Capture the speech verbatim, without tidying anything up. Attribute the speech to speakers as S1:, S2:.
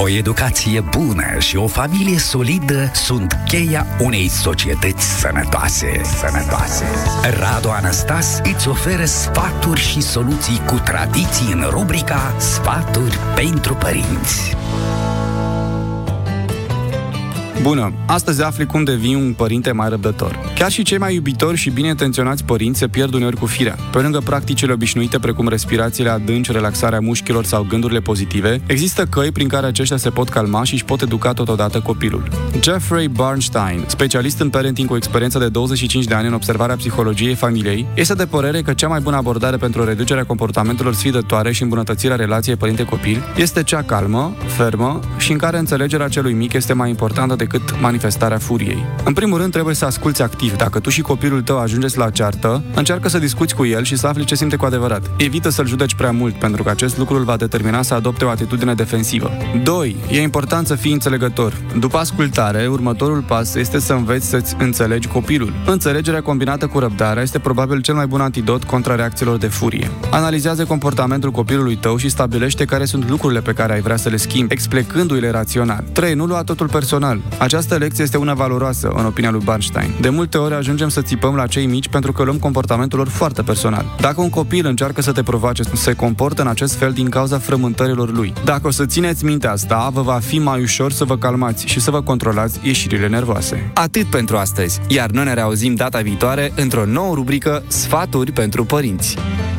S1: O educație bună și o familie solidă sunt cheia unei societăți sănătoase. Sănătoase. Radu Anastas îți oferă sfaturi și soluții cu tradiții în rubrica Sfaturi pentru părinți.
S2: Bună! Astăzi afli cum devii un părinte mai răbdător. Chiar și cei mai iubitori și bine intenționați părinți se pierd uneori cu firea. Pe lângă practicile obișnuite precum respirațiile adânci, relaxarea mușchilor sau gândurile pozitive, există căi prin care aceștia se pot calma și își pot educa totodată copilul. Jeffrey Bernstein, specialist în parenting cu experiență de douăzeci și cinci de ani în observarea psihologiei familiei, este de părere că cea mai bună abordare pentru reducerea comportamentelor sfidătoare și îmbunătățirea relației părinte-copil este cea calmă, fermă și în care înțelegerea celui mic este mai importantă decât manifestarea furiei. În primul rând, trebuie să asculți activ. Dacă tu și copilul tău ajungeți la ceartă, încearcă să discuți cu el și să afli ce simte cu adevărat. Evită să-l judeci prea mult, pentru că acest lucru îl va determina să adopte o atitudine defensivă. doi. E important să fii înțelegător. După ascultare, următorul pas este să înveți să-ți înțelegi copilul. Înțelegerea combinată cu răbdarea este probabil cel mai bun antidot contra reacțiilor de furie. Analizează comportamentul copilului tău și stabilește care sunt lucrurile pe care ai vrea să le schimbi, explicându-i-le rațional. trei. Nu lua totul personal. Această lecție este una valoroasă, în opinia lui Bernstein. De multe ori ajungem să țipăm la cei mici pentru că luăm comportamentul lor foarte personal. Dacă un copil încearcă să te provoace, se comportă în acest fel din cauza frământărilor lui. Dacă o să țineți minte asta, vă va fi mai ușor să vă calmați și să vă controlați ieșirile nervoase.
S3: Atât pentru astăzi, iar noi ne reauzim data viitoare într-o nouă rubrică Sfaturi pentru părinți.